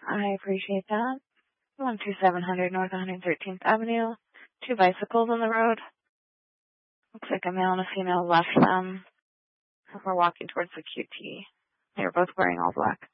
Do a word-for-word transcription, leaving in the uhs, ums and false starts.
I appreciate that. one two seven hundred North one hundred thirteenth Avenue. Two bicycles on the road. Looks like a male and a female left them. We're walking towards the Q T. They were both wearing all black.